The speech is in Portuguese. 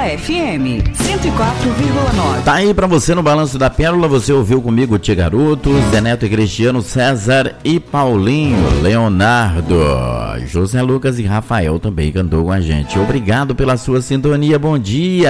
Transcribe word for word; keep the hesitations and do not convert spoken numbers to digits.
Pérola F M cento e quatro vírgula nove. Tá aí pra você no Balanço da Pérola, você ouviu comigo Tia Garotos, Zé Neto e Cristiano, César e Paulinho, Leonardo, José Lucas e Rafael também cantou com a gente. Obrigado pela sua sintonia, bom dia.